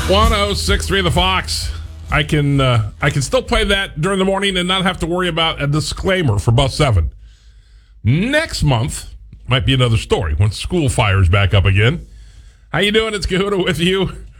106.3 The Fox. I can still play that during the morning and not have to worry about a disclaimer for Bus 7. Next month might be another story when school fires back up again. How you doing? It's Kahuta with you.